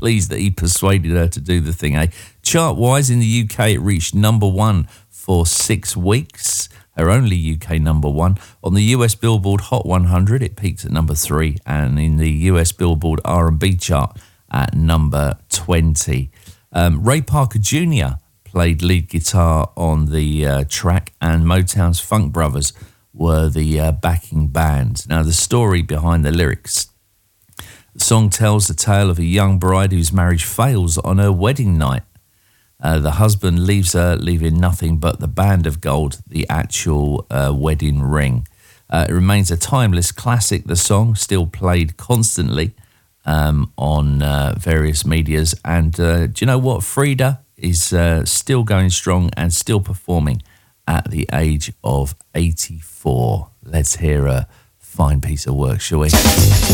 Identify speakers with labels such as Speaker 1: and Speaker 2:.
Speaker 1: pleased that he persuaded her to do the thing, eh? Chart-wise, in the UK, it reached number 1 for 6 weeks. Her only UK number 1. On the US Billboard Hot 100, it peaked at number 3, and in the US Billboard R&B chart at number 20. Ray Parker Jr. played lead guitar on the track, and Motown's Funk Brothers were the backing band. Now, the story behind the lyrics. The song tells the tale of a young bride whose marriage fails on her wedding night. The husband leaves her, leaving nothing but the band of gold, the actual wedding ring. It remains a timeless classic, the song, still played constantly on various medias. And do you know what? Frida is still going strong and still performing at the age of 84. Let's hear a fine piece of work, shall we?